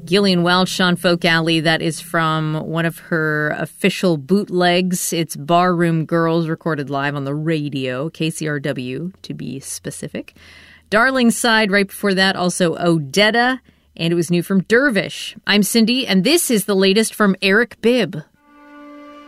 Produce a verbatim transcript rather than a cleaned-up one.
Gillian Welch on Folk Alley. That is from one of her official bootlegs. It's Barroom Girls, recorded live on the radio, K C R W to be specific. Darling Side right before that, also Odetta, and it was new from Dervish. I'm Cindy, and this is the latest from Eric Bibb.